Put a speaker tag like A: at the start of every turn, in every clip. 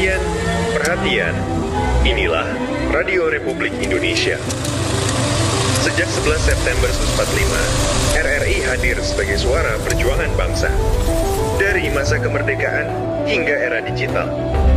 A: Perhatian, perhatian. Inilah Radio Republik Indonesia. Sejak 11 September 1945, RRI hadir sebagai suara perjuangan bangsa. Dari masa kemerdekaan hingga era digital.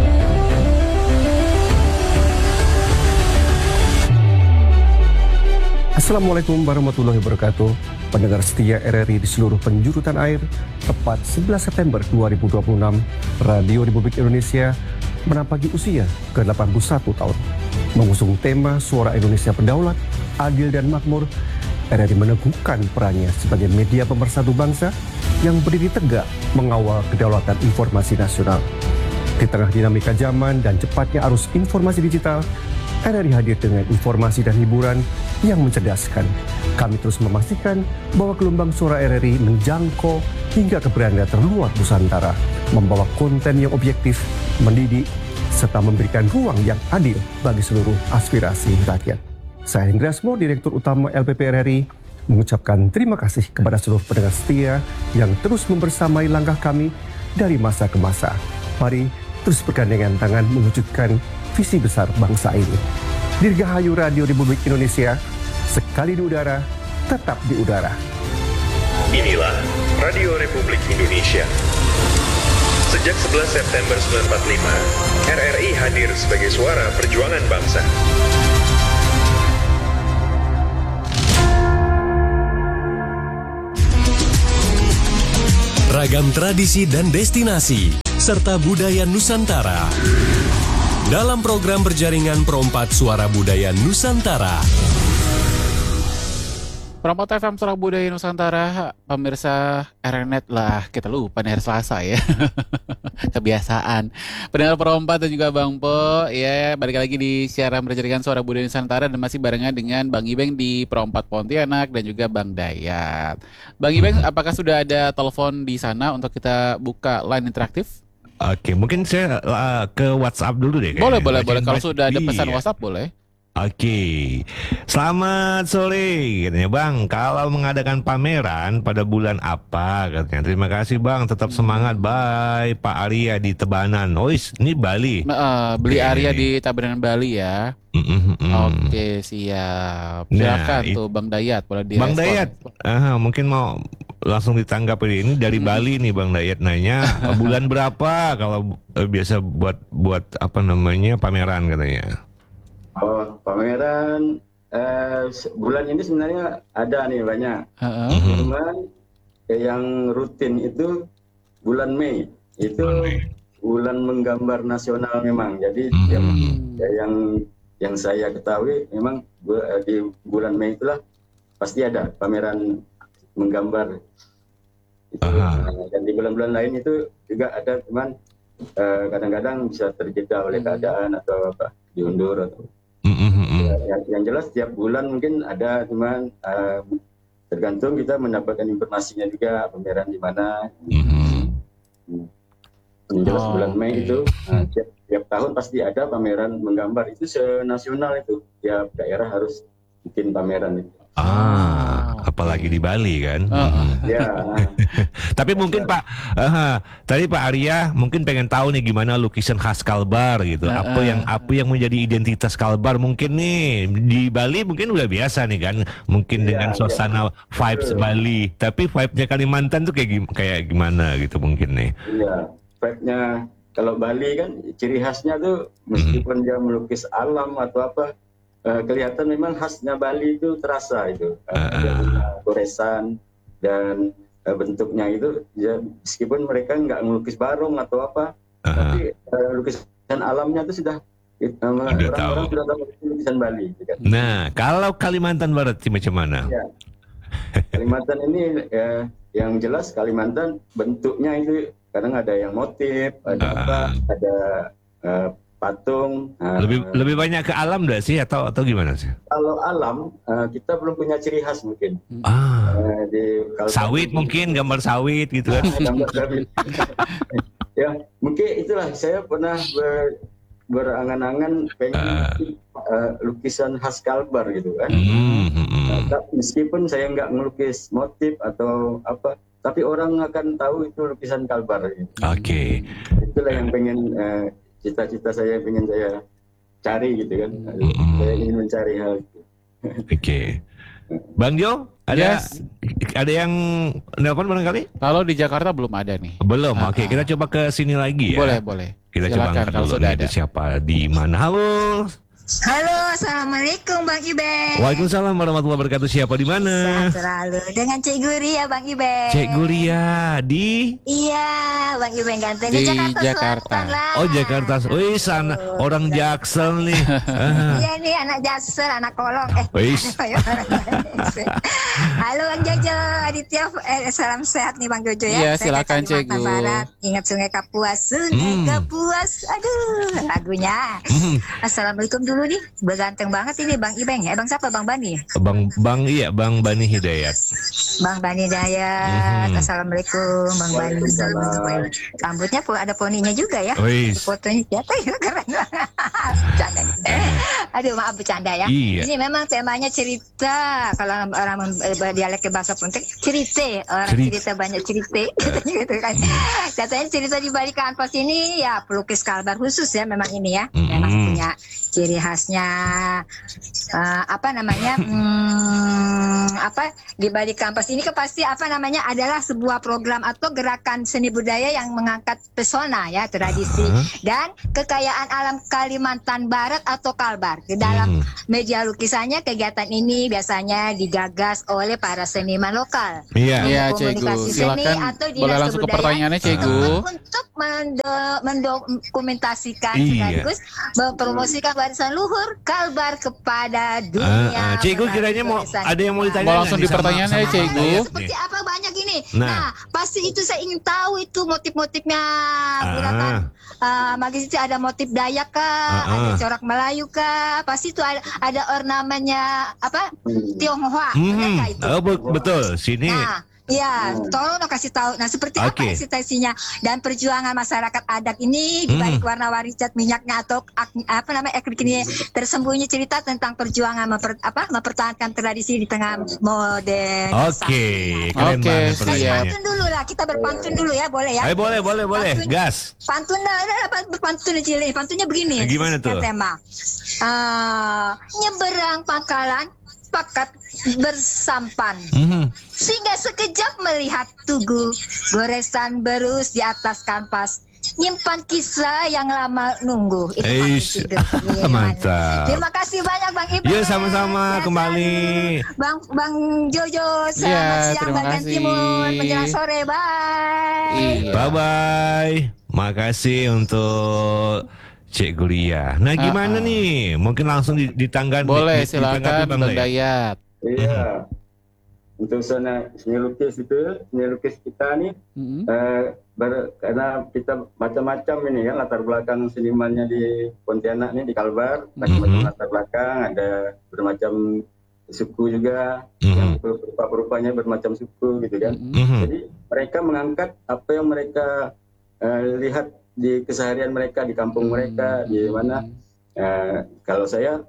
B: Assalamualaikum warahmatullahi wabarakatuh. Pendengar setia RRI di seluruh penjuru tanah air, tepat 11 September 2026, Radio Republik Indonesia menampaki usia ke-81 tahun. Mengusung tema Suara Indonesia Berdaulat, Adil dan Makmur, RRI meneguhkan perannya sebagai media pemersatu bangsa yang berdiri tegak mengawal kedaulatan informasi nasional. Di tengah dinamika zaman dan cepatnya arus informasi digital, RRI hadir dengan informasi dan hiburan yang mencerdaskan. Kami terus memastikan bahwa gelombang suara RRI menjangkau hingga ke beranda terluar Nusantara, membawa konten yang objektif, mendidik, serta memberikan ruang yang adil bagi seluruh aspirasi rakyat. Saya Hendriasmo, Direktur Utama LPP RRI, mengucapkan terima kasih kepada seluruh pendengar setia yang terus membersamai langkah kami dari masa ke masa. Mari terus bergandengan tangan mewujudkan visi besar bangsa ini. Dirgahayu Radio Republik Indonesia, sekali di udara, tetap di udara.
A: Inilah Radio Republik Indonesia. Sejak 11 September 1945, RRI hadir sebagai suara perjuangan bangsa.
C: Ragam tradisi dan destinasi, serta budaya Nusantara. Dalam program berjaringan Perompat Suara Budaya Nusantara.
D: Perompat FM Suara Budaya Nusantara, pemirsa RNet lah, kita lupa nih hari Selasa ya. Kebiasaan. Pendengar Perompat dan juga Bang Po, ya balik lagi di siaran berjaringan Suara Budaya Nusantara dan masih barengan dengan Bang Ibeng di Perompat Pontianak dan juga Bang Dayat. Bang Ibeng, apakah sudah ada telepon di sana untuk kita buka line interaktif?
E: Oke, mungkin saya ke WhatsApp dulu deh.
D: Boleh. Kalau sudah ada pesan WhatsApp boleh.
E: Oke, selamat sore katanya Bang. Kalau mengadakan pameran pada bulan apa katanya? Terima kasih Bang, tetap semangat. Bye, Pak Arya di Tabanan. Oh, ini Bali.
D: Beli Arya di Tabanan Bali ya. Oke, siap. Silakan tuh Bang Dayat, boleh direspon.
E: Bang Dayat, mungkin mau langsung ditanggap ini dari Bali nih Bang Dayat nanya bulan berapa kalau biasa buat apa namanya pameran katanya.
F: Oh, pameran bulan ini sebenarnya ada nih banyak. Cuman yang rutin itu bulan Mei. Itu bulan menggambar nasional memang. Jadi yang saya ketahui memang di bulan Mei itulah pasti ada pameran menggambar. Dan di bulan-bulan lain itu juga ada, cuman kadang-kadang bisa terjeda oleh keadaan atau apa diundur atau yang jelas setiap bulan mungkin ada, cuman tergantung kita mendapatkan informasinya juga pameran di mana. Yang jelas bulan Mei itu tiap tahun pasti ada pameran menggambar, itu senasional itu, tiap daerah harus bikin pameran itu.
E: Apalagi di Bali kan.
F: Ya.
E: Tapi mungkin Pak, tadi Pak Arya mungkin pengen tahu nih gimana lukisan khas Kalbar gitu. Apa yang menjadi identitas Kalbar mungkin nih di Bali mungkin udah biasa nih kan. Mungkin dengan suasana vibes Bali. Tapi vibe-nya Kalimantan tuh kayak gimana gitu mungkin nih.
F: Iya, vibe-nya kalau Bali kan ciri khasnya tuh meskipun dia melukis alam atau apa, kelihatan memang khasnya Bali itu terasa itu. Goresan dan bentuknya itu ya, meskipun mereka nggak melukis barong atau apa, tapi lukisan alamnya itu sudah orang-orang sudah tahu lukisan Bali. Gitu.
E: Nah, kalau Kalimantan Barat macam mana?
F: Ya. Kalimantan ini yang jelas Kalimantan bentuknya itu kadang ada yang motif, ada patung.
E: Lebih banyak ke alam nggak sih atau gimana sih?
F: Kalau alam kita belum punya ciri khas mungkin.
E: Sawit mungkin, gambar sawit gitu kan.
F: Gambar sawit. Ya mungkin itulah, saya pernah berangan-angan pengen lukisan khas Kalbar gitu kan. Meskipun saya nggak melukis motif atau apa, tapi orang akan tahu itu lukisan Kalbar. Gitu.
E: Oke.
F: Itulah yang pengen cita-cita saya yang ingin saya cari gitu kan. Saya ingin mencari hal itu.
E: Oke. Bang Jo, ada yang nelpon barangkali?
D: Kalau di Jakarta belum ada nih.
E: Belum. Oke, kita coba ke sini lagi ya.
D: Boleh.
E: Kita
D: Silakan,
E: coba angkat
D: kalau
E: dulu
D: sudah
E: nih,
D: ada.
E: siapa di mana. Halo.
G: Halo, assalamualaikum Bang Iben.
E: Waalaikumsalam warahmatullahi wabarakatuh. Siapa di mana?
G: Sehat selalu. Dengan Cik Guri ya Bang Iben.
E: Cik Guria di
G: Iya, Bang Iben ganteng
D: Di
G: di Jakarta.
D: Jakarta.
G: Selatan lah.
E: Oh, Jakarta. Wih, sana orang Jaksel nih.
G: Iya nih anak Jaksel, anak kolong.
E: Wis.
G: Halo Bang Jojo, Aditya. Salam sehat nih Bang Jojo ya.
D: Iya,
G: Saya
D: silakan,
G: dari Kalimantan
D: Cik Gu.
G: Barat. Ingat Sungai Kapuas, Sungai Kapuas. Aduh, lagunya. Assalamualaikum dulu nih. Berganteng banget ini Bang Ibeng. Bang siapa? Bang Bani?
E: Bang Bani Hidayat.
G: Bang Bani Dayat. Assalamualaikum Bang Bani. Rambutnya ada poninya juga ya.
E: Wis.
G: Fotonya siapa ya? Keren banget. Bercanda. Aduh maaf bercanda ya.
E: Iya.
G: Ini memang temanya cerita. Kalau orang berdialek ke bahasa Pontianak, cerita. Orang cerita banyak cerita. Katanya gitu kan. Katanya cerita di balik kanvas ini ya pelukis Kalbar khusus ya memang ini ya. Memang punya ciri khasnya. Apa namanya? Di balik kanvas ini pasti adalah sebuah program atau gerakan seni budaya yang mengangkat pesona ya, tradisi dan kekayaan alam Kalimantan Barat atau Kalbar. Di dalam media lukisannya kegiatan ini biasanya digagas oleh para seniman lokal.
D: Iya, Cik Gu.
G: Komunikasi seni
D: Silakan.
G: atau
D: Boleh
G: dinas
D: langsung ke
G: kebudayaan
D: pertanyaannya, Cik Gu.
G: untuk mendokumentasikan
E: Iya.
G: sekaligus mempromosikan warisan luhur Kalbar kepada dunia.
E: Cik Gu kiranya ada yang mau ditanya.
D: Mau langsung di pertanyaannya, Cik Gu.
G: Seperti apa banyak ini.
E: Nah.
G: Nah, pasti itu saya ingin tahu itu motif-motifnya. Bulatan magis itu ada motif Dayak kah, ada corak Melayu kah? Pasti itu ada ornamennya Tionghoa. Benar itu?
E: Betul. Sini.
G: Nah, ya, tolong dong kasih tahu. Nah, seperti apa eksistensinya dan perjuangan masyarakat adat ini di balik warna-warni cat minyaknya atau eklik ini tersembunyi cerita tentang perjuangan mempertahankan tradisi di tengah modern.
E: Keren banget
G: Kita
E: pertanyaannya.
G: pantun dulu lah, kita berpantun dulu ya, boleh ya?
E: Boleh.
G: Pantun.
E: Gas.
G: Pantun berpantun Cili. Pantunnya begini.
E: Gimana tuh?
G: Tema. Nyeberang pangkalan pakat bersampan. Sehingga sekejap melihat tugu goresan berus di atas kanvas. Nyimpan kisah yang lama nunggu. Itu
E: mantap.
G: Terima kasih banyak Bang Iben.
E: Yuk sama-sama kembali.
G: Bang Jojo, selamat siang
D: terima
G: bagian
D: kasih.
G: timur menjelang sore. Bye.
D: Iya.
E: Bye-bye. Makasih untuk Cik Guria. Nah gimana nih? Mungkin langsung ditanggapi.
D: Boleh, silakan Bang Dayat.
F: Iya. Untuk seni lukis kita nih, karena kita macam-macam ini kan latar belakang senimannya di Pontianak nih, di Kalbar, macam-macam latar belakang, ada bermacam suku juga, yang rupa-rupanya bermacam suku gitu kan. Jadi mereka mengangkat apa yang mereka lihat di keseharian mereka, di kampung mereka, di mana. Kalau saya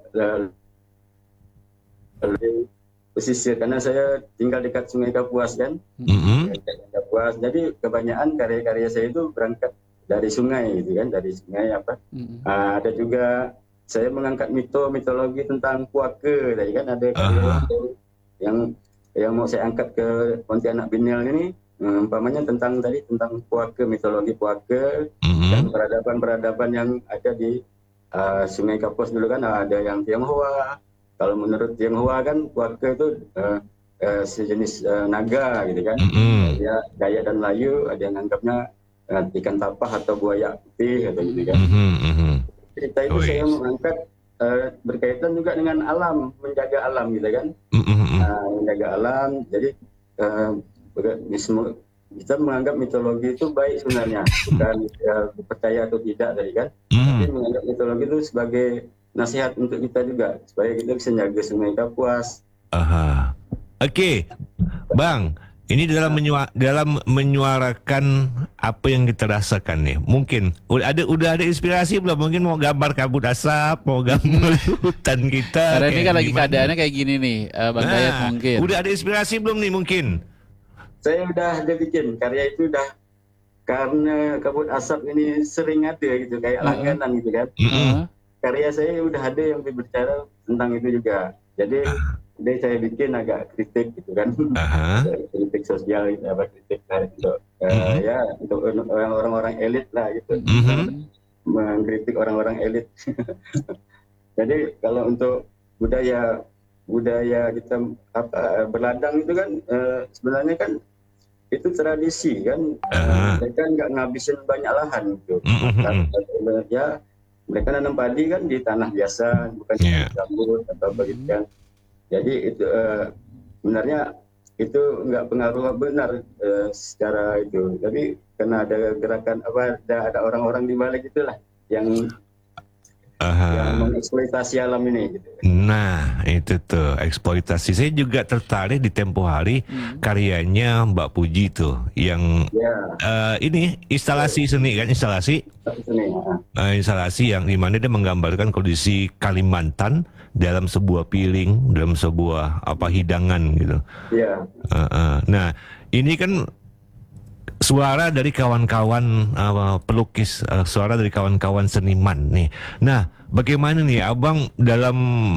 F: pesisir, karena saya tinggal dekat Sungai Kapuas kan, Kapuas. Jadi kebanyakan karya-karya saya itu berangkat dari sungai, gitu kan, dari sungai ada juga saya mengangkat mitologi tentang puaka, tadi kan ada karya yang mau saya angkat ke Pontianak Binel ini, umpamanya tentang puaka, mitologi puaka dan peradaban yang ada di Sungai Kapuas dulu kan, ada yang Tionghoa. Kalau menurut Tionghoa kan puaka itu sejenis naga gitu kan. Ya, Dayak dan Melayu ada yang anggapnya ikan tapah atau buaya putih atau gitu kan. Cerita itu saya mengangkat berkaitan juga dengan alam, menjaga alam gitu kan. Menjaga alam. Jadi kita menganggap mitologi itu baik sebenarnya, bukan percaya atau tidak tadi kan. Tapi menganggap mitologi itu sebagai nasihat untuk kita juga, supaya kita bisa jaga Sungai Kapuas.
E: Oke, Bang, ini dalam menyuarakan apa yang kita rasakan nih. Mungkin udah ada inspirasi belum? Mungkin mau gambar kabut asap, mau gambar hutan kita.
D: Karena ini kan lagi keadaannya kayak gini nih, Bang Dayat mungkin.
E: Udah ada inspirasi belum nih mungkin?
F: Saya udah bikin karya itu, udah karena kabut asap ini sering ada gitu, kayak langganan gitu kan. Karya saya udah ada yang berbicara tentang itu juga. Jadi saya bikin agak kritik gitu kan. Kritik sosial gitu, kritik untuk ya untuk orang-orang elit lah gitu. Mengkritik orang-orang elit. Jadi kalau untuk budaya kita berladang itu kan sebenarnya kan itu tradisi kan. Mereka nggak ngabisin banyak lahan gitu. Ya mereka nanam padi kan di tanah biasa, bukan di gambut atau apa gitu kan. Jadi itu sebenarnya itu nggak pengaruh benar secara itu. Tapi karena ada gerakan ada orang-orang di balik itulah yang mengeksploitasi alam ini gitu.
E: Nah itu tuh eksploitasi. Saya juga tertarik di tempo hari karyanya Mbak Puji tuh yang ini instalasi seni kan, instalasi yang dimana dia menggambarkan kondisi Kalimantan dalam sebuah piring, dalam sebuah hidangan gitu. Nah ini kan suara dari kawan-kawan pelukis, suara dari kawan-kawan seniman nih. Nah, bagaimana nih Abang dalam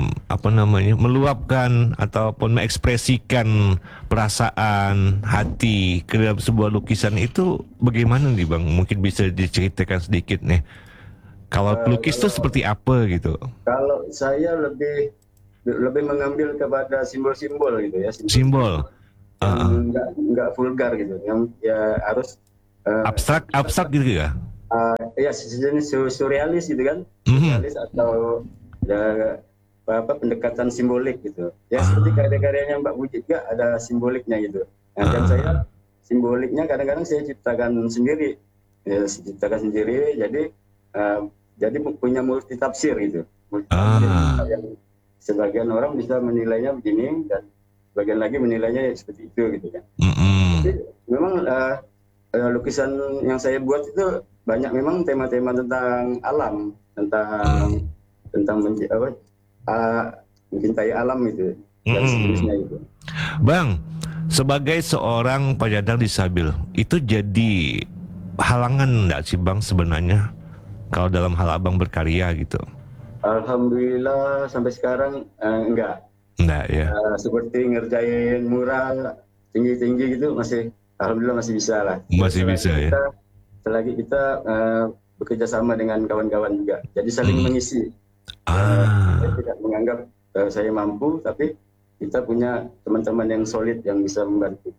E: meluapkan ataupun mengekspresikan perasaan hati ke dalam sebuah lukisan itu bagaimana nih Bang? Mungkin bisa diceritakan sedikit nih. Kalau pelukis itu seperti apa gitu?
F: Kalau saya lebih mengambil kepada simbol-simbol gitu ya.
E: Simbol.
F: Enggak vulgar gitu, yang ya harus
E: abstrak gitu ya.
F: Ya sejenis surrealis gitu kan, surrealis atau pendekatan simbolik gitu. Ya seperti karya-karyanya Mbak Puji juga ada simboliknya gitu. Nah, dan saya simboliknya kadang-kadang saya ciptakan sendiri, jadi punya multi tafsir gitu. Yang sebagian orang bisa menilainya begini dan bagian lagi menilainya seperti itu gitu kan. Jadi memang lukisan yang saya buat itu banyak memang tema-tema tentang alam, tentang mencintai alam gitu dan sejenisnya itu.
E: Bang, sebagai seorang penyandang disabil itu jadi halangan enggak sih Bang sebenarnya kalau dalam hal Abang berkarya gitu?
F: Alhamdulillah sampai sekarang enggak.
E: Nah, ya.
F: Seperti ngerjain mural tinggi-tinggi gitu alhamdulillah masih bisa lah.
E: Masih bisa ya.
F: Selagi kita bekerja sama dengan kawan-kawan juga. Jadi saling mengisi. Saya tidak menganggap saya mampu, tapi kita punya teman-teman yang solid yang bisa membantu.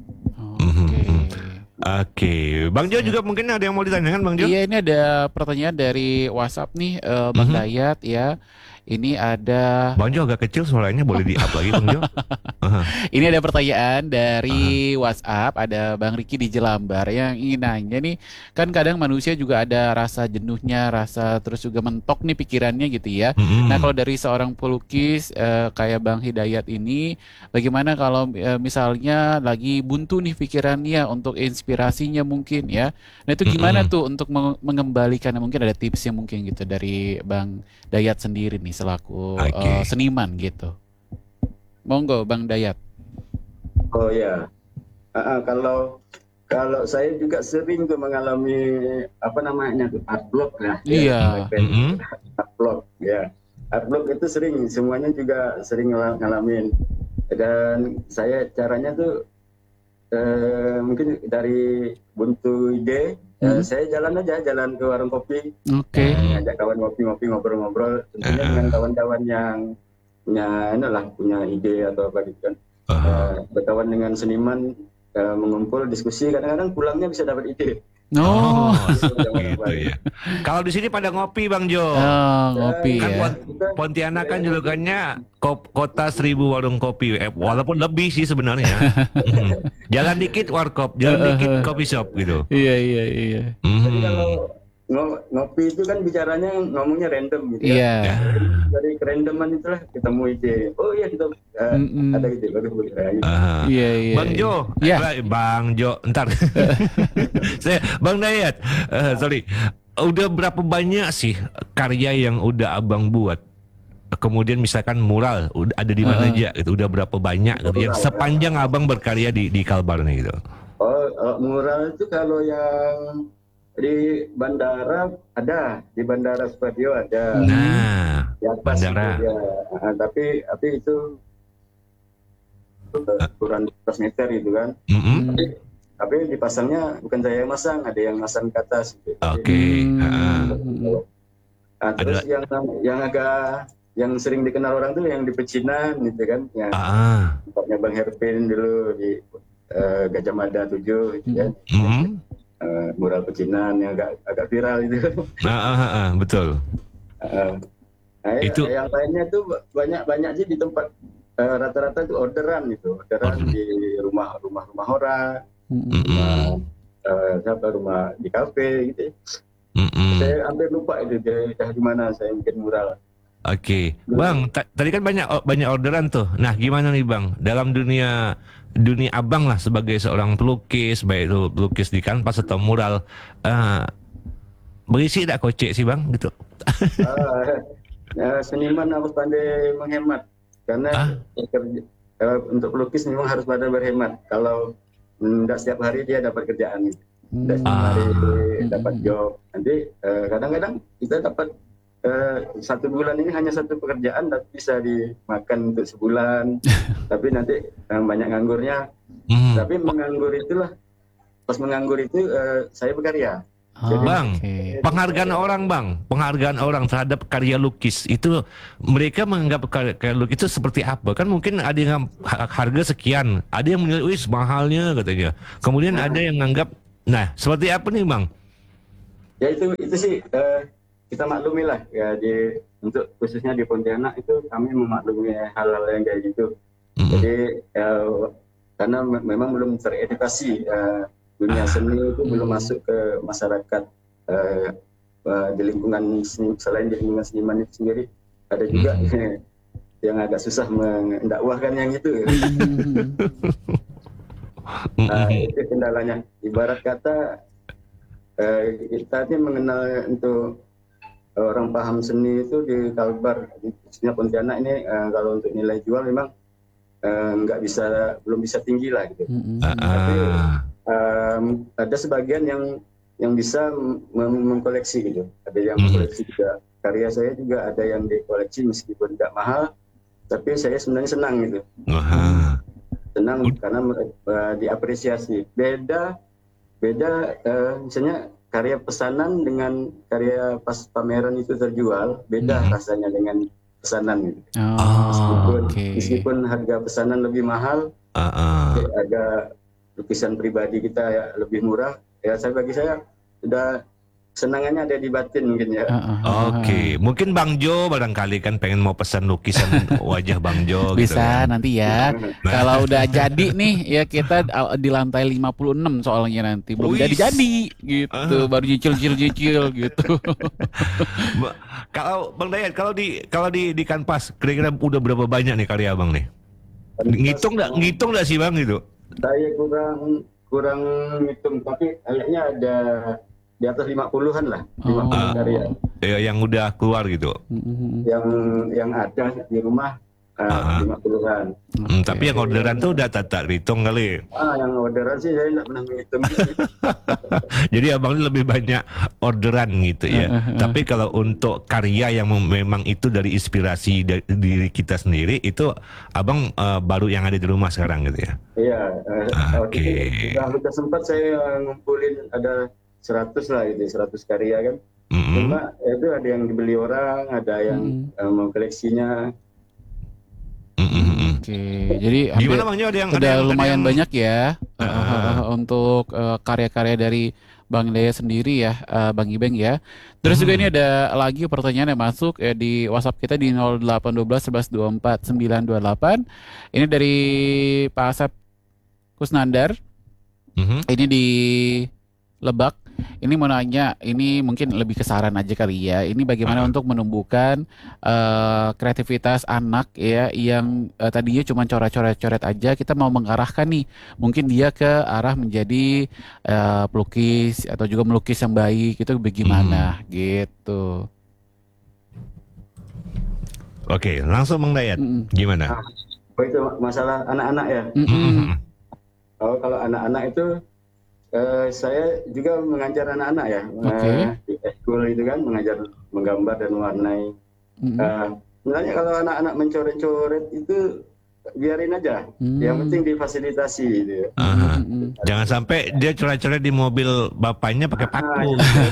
E: Oke. Bang Jo juga mungkin ada yang mau ditanyakan Bang Jo?
D: Iya, ini ada pertanyaan dari WhatsApp nih, Bang Dayat ya. Ini ada
E: Bang Jo agak kecil suaranya, boleh di-up lagi Bang Jo.
D: Ini ada pertanyaan dari WhatsApp, ada Bang Riki di Jelambar yang ingin nanya nih, kan kadang manusia juga ada rasa jenuhnya, rasa terus juga mentok nih pikirannya gitu ya. Nah kalau dari seorang pelukis kayak Bang Hidayat ini, bagaimana kalau misalnya lagi buntu nih pikirannya untuk inspirasinya mungkin ya. Nah itu gimana tuh untuk mengembalikan, mungkin ada tipsnya mungkin gitu dari Bang Dayat sendiri nih selaku seniman gitu. Monggo Bang Dayat.
F: Oh ya, kalau saya juga sering tuh mengalami art block ya.
D: Iya.
F: Art block ya. Art block itu semuanya juga sering ngalamin. Dan saya caranya tuh mungkin dari buntu ide. Saya jalan ke warung kopi, ngajak kawan ngopi-ngopi, ngobrol-ngobrol, tentunya dengan kawan-kawan yang punya ide atau apa gitu kan. Berkawan dengan seniman, mengumpul, diskusi, kadang-kadang pulangnya bisa dapat ide.
E: Gitu ya. Kalau di sini pada ngopi Bang Jo.
D: Ngopi
E: kan
D: ya.
E: Pontianak kan julukannya kota 1000 warung kopi. Walaupun lebih sih sebenarnya. Jalan dikit warkop, jalan dikit coffee shop gitu.
D: Iya.
F: Jadi kalau ngopi itu kan bicaranya ngomongnya random gitu ya. Dari kerandoman itulah ketemu ide. Oh iya kita ada ide baru gitu.
D: Iya.
E: Bang Jo, Bang Jo, ntar. Bang Dayat, sorry. Udah berapa banyak sih karya yang udah Abang buat? Kemudian misalkan mural udah ada di mana aja gitu. Udah berapa banyak gitu yang sepanjang Abang berkarya di Kalbar nih gitu.
F: Mural itu kalau yang di bandara ada, di bandara Supadio ada.
E: Nah,
F: Di atas
E: bandara.
F: itu dia. Tapi itu ukuran 12 meter gitu kan. Tapi dipasangnya bukan saya yang masang, ada yang masang ke atas. Gitu.
E: Oke.
F: Terus yang agak yang sering dikenal orang tuh yang di pecinan gitu kan, yang tempatnya Bang Herpin dulu di Gajah Mada 7 gitu kan. Mural pecinan yang agak viral itu.
E: Betul. Itu
F: yang lainnya tuh banyak sih di tempat rata-rata itu orderan di rumah orang, rumah di kafe gitu. Saya hampir lupa itu di mana saya bikin mural.
E: Oke, Bang, tadi kan banyak orderan tuh. Nah, gimana nih Bang, dalam dunia Abang lah sebagai seorang pelukis, baik itu pelukis di kanvas atau mural, berisi tidak kocek sih Bang gitu?
F: Seniman harus pandai menghemat, karena untuk pelukis memang harus pandai berhemat. Kalau tidak setiap hari dia dapat kerjaan, tidak setiap hari dapat job. Nanti kadang-kadang kita dapat 1 bulan ini hanya 1 pekerjaan, tapi bisa dimakan untuk sebulan. Tapi nanti banyak nganggurnya. Tapi menganggur itulah, pas menganggur itu saya berkarya.
E: Jadi, Bang, penghargaan orang terhadap karya lukis itu, mereka menganggap karya lukis itu seperti apa? Kan mungkin ada yang harga sekian, ada yang menilai, wih mahalnya katanya. Kemudian ada yang menganggap, nah seperti apa nih Bang?
F: Ya itu sih kita maklumi lah ya, untuk khususnya di Pontianak itu kami memaklumi hal-hal yang kayak gitu. Jadi karena memang belum teredukasi, dunia seni itu belum masuk ke masyarakat di lingkungan selain di lingkungan seniman itu sendiri, ada juga yang agak susah mendakwahkan yang itu. Itu kendalanya. Ibarat kata kita ini mengenal untuk orang paham seni itu di Kalbar, khususnya Pontianak ini kalau untuk nilai jual memang belum bisa tinggi lah gitu. Tapi ada sebagian yang bisa mengkoleksi gitu. Ada yang mengkoleksi juga. Karya saya juga ada yang dikoleksi meskipun tidak mahal, tapi saya sebenarnya senang gitu. Senang karena diapresiasi. Beda misalnya karya pesanan dengan karya pas pameran itu terjual, beda rasanya dengan pesanan gitu. Meskipun harga pesanan lebih mahal, harga lukisan pribadi kita ya lebih murah. Ya bagi saya sudah senangannya ada di batin mungkin ya.
E: Oke, mungkin Bang Jo barangkali kan pengen mau pesan lukisan wajah Bang Jo gitu.
D: Bisa kan? Nanti ya. Kalau udah jadi nih ya kita di lantai 56 soalnya nanti belum jadi gitu, baru nyicil gitu.
E: Kalau Bang Dayat, kalau di kanvas kira-kira udah berapa banyak nih karya Abang nih? Ngitung nggak sih Bang gitu?
F: Saya kurang ngitung, tapi kayaknya ada di atas 50-an lah, 50 karya.
E: Ya, yang udah keluar gitu.
F: Yang ada di rumah 50-an.
E: Tapi yang orderan tuh udah tak hitung kali.
F: Yang orderan sih saya nggak pernah menghitung.
E: Jadi abang lebih banyak orderan gitu ya. Tapi kalau untuk karya yang memang itu dari inspirasi diri kita sendiri, itu abang baru yang ada di rumah sekarang gitu ya.
F: Iya.
E: Oke.
F: Udah sempat saya ngumpulin ada 100 lah gitu, 100 karya kan. Cuma itu ada yang dibeli orang, ada yang mau koleksinya.
D: Oke, jadi
E: gimana Bang Jo,
D: udah lumayan banyak ya untuk karya-karya dari Bang Daya sendiri ya, Bang Ibeng ya. Terus juga ini ada lagi pertanyaan yang masuk di WhatsApp kita di 0812 11 24 928. Ini dari Pak Asep Kusnandar. Ini di Lebak. Ini mau nanya, ini mungkin lebih ke saran aja kali ya. Ini bagaimana untuk menumbuhkan kreativitas anak ya yang tadinya cuma coret-coret aja, kita mau mengarahkan nih, mungkin dia ke arah menjadi pelukis atau juga melukis yang baik, itu bagaimana gitu.
E: Oke, langsung Bang Dayat, gimana?
F: Itu masalah anak-anak ya. Kalau anak-anak itu Saya juga mengajar anak-anak ya, di school itu kan mengajar menggambar dan mewarnai. Sebenarnya kalau anak-anak mencoret-coret itu biarin aja, yang penting difasilitasi gitu ya.
E: Jangan sampai dia coret-coret di mobil bapaknya pakai paku.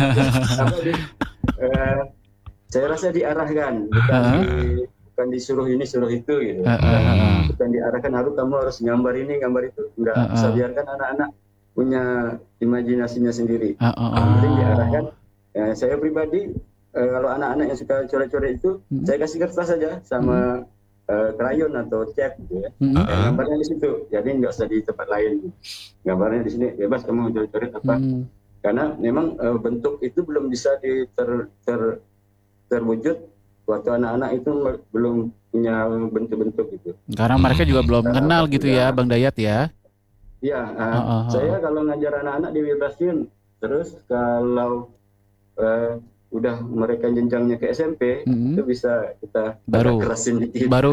F: Saya rasa diarahkan, bukan disuruh ini suruh itu gitu. Bukan diarahkan kamu harus gambar ini gambar itu, enggak. Bisa biarkan anak-anak punya imajinasinya sendiri. Yang penting diarahkan. Saya pribadi kalau anak-anak yang suka coret-coret itu, saya kasih kertas saja sama krayon atau cat gitu ya. Gambarnya di situ, jadi nggak usah di tempat lain. Gambarnya di sini bebas kamu coret-coret apa. Karena memang bentuk itu belum bisa terwujud waktu anak-anak itu belum punya bentuk-bentuk gitu.
D: Karena mereka juga belum kenal gitu ya, Bang Dayat ya.
F: Iya, saya kalau ngajar anak-anak di Wibrasiun, terus kalau udah mereka jenjangnya ke SMP, itu bisa kita kerasin dikit.
D: Baru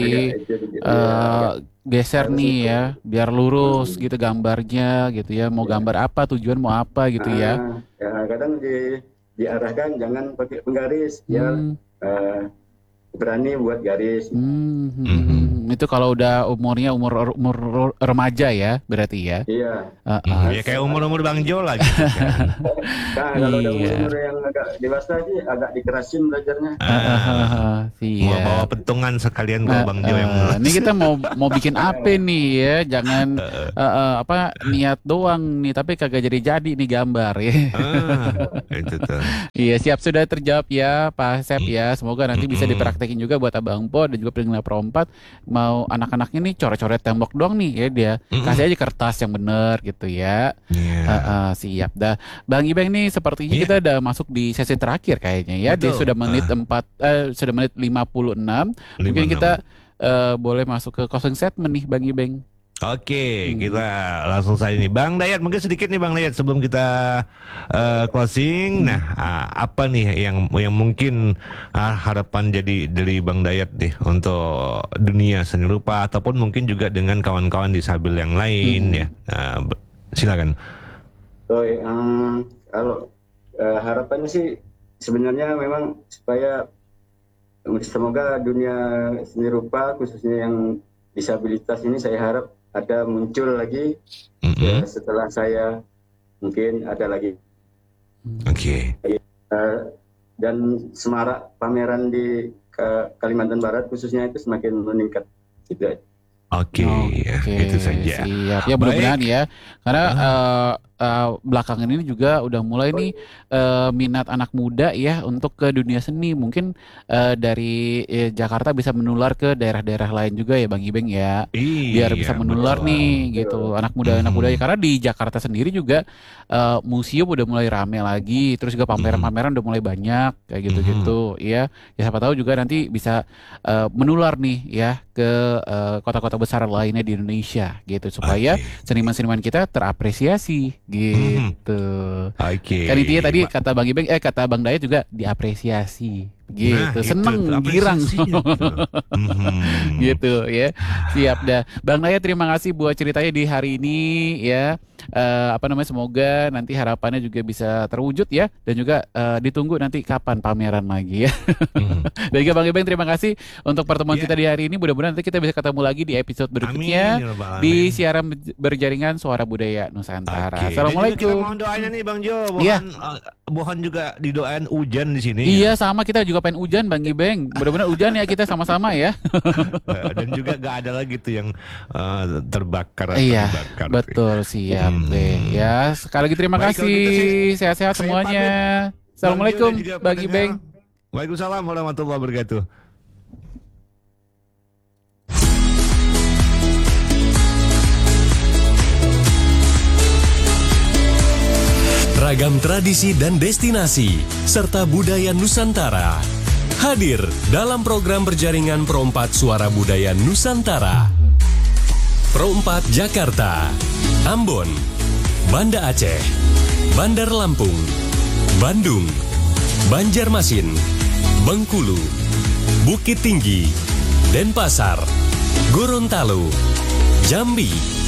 D: geser nih ya, biar lurus gitu gambarnya gitu ya. Mau gambar apa, tujuan mau apa gitu ya.
F: Ya kadang diarahkan jangan pakai penggaris, ya berani buat garis.
E: Mm-hmm.
D: Itu kalau udah umurnya umur remaja ya berarti ya.
F: Iya.
E: Ya kayak umur Bang Jo lah gitu kan.
F: Nah, kalau udah umur yang agak dewasa sih agak dikerasin belajarnya.
E: Bawa pentungan sekalian kalau Bang Jo yang
D: ini kita mau bikin apa nih ya? Jangan niat doang nih, tapi kagak jadi nih gambar ya.
E: Itu tuh.
D: Iya, siap, sudah terjawab ya Pak Asep ya. Semoga nanti bisa dipraktekin juga buat Abang Po dan juga pendengar Pro 4. Mau anak-anaknya nih coret-coret tembok doang nih ya, dia kasih aja kertas yang bener gitu ya. Siap dah. Bang Ibeng nih sepertinya kita udah masuk di sesi terakhir kayaknya ya. Dia sudah menit 56. Mungkin kita boleh masuk ke closing statement nih Bang Ibeng.
E: Oke, kita langsung saja nih Bang Dayat, mungkin sedikit nih Bang Dayat sebelum kita closing. Nah, apa nih yang mungkin harapan jadi dari Bang Dayat nih untuk dunia seni rupa ataupun mungkin juga dengan kawan-kawan disabil yang lain ya. Silakan.
F: Kalau harapannya sih sebenarnya memang supaya semoga dunia seni rupa khususnya yang disabilitas ini saya harap ada muncul lagi setelah saya mungkin ada lagi. Dan semarak pameran di Kalimantan Barat khususnya itu semakin meningkat gitu.
E: Itu saja.
D: Siap. Ya mudah-mudahan ya. Karena belakangan ini juga udah mulai nih minat anak muda ya untuk ke dunia seni. Mungkin dari Jakarta bisa menular ke daerah-daerah lain juga ya Bang Ibeng ya. Biar bisa menular nih gitu anak muda ya. Karena di Jakarta sendiri juga museum udah mulai rame lagi. Terus juga pameran-pameran udah mulai banyak kayak gitu-gitu ya. Ya siapa tahu juga nanti bisa menular nih ya ke kota-kota besar lainnya di Indonesia gitu supaya seniman-seniman kita terapresiasi gitu. Kan intinya tadi kata Bang Ibeng kata Bang Dayat juga diapresiasi gitu. Seneng girang gitu ya. Siap dah Bang Dayat, terima kasih buat ceritanya di hari ini ya. Semoga nanti harapannya juga bisa terwujud ya, dan juga ditunggu nanti kapan pameran lagi ya. Dan juga Bang Ibeng, terima kasih untuk pertemuan kita di hari ini. Mudah-mudahan nanti kita bisa ketemu lagi di episode berikutnya di siaran berjaringan Suara Budaya Nusantara. Assalamualaikum.
E: Kita mohon doanya nih Bang Jo. Mohon juga didoain hujan di sini.
D: Iya, sama kita juga pengen hujan Bang Ibeng. Mudah-mudahan hujan ya kita sama-sama ya.
E: Dan juga gak ada lagi tuh yang terbakar.
D: Iya, betul, siap deh. Ya, sekali lagi terima kasih. Sehat-sehat semuanya. Assalamualaikum Bang Ibeng.
E: Waalaikumsalam warahmatullahi wabarakatuh.
C: Ragam tradisi dan destinasi serta budaya Nusantara hadir dalam program berjaringan Pro 4 Suara Budaya Nusantara. Pro 4 Jakarta, Ambon, Banda Aceh, Bandar Lampung, Bandung, Banjarmasin, Bengkulu, Bukit Tinggi, Denpasar, Gorontalo, Jambi,